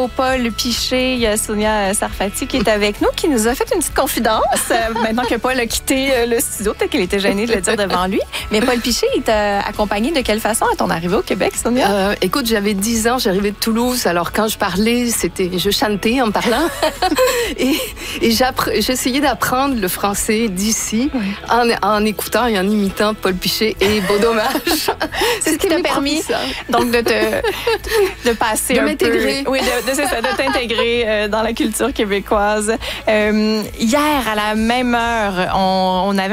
tantôt Paul Piché, il y a Sonia Sarfati qui est avec nous, qui nous a fait une petite confidence. Maintenant que Paul a quitté le studio, peut-être qu'il était gêné de le dire devant lui. Mais Paul Piché, il t'a accompagné de quelle façon à ton arrivée au Québec, Sonia? Écoute, j'avais 10 ans, j'arrivais de Toulouse. Alors quand je parlais, je chantais en parlant. et j'essayais d'apprendre le français d'ici en écoutant et en imitant Paul Piché et Beau Dommage. C'est ce qui t'a permis donc de passer de un m'intégrer. peu, oui, de t'intégrer dans la culture québécoise. Hier, à la même heure, on avait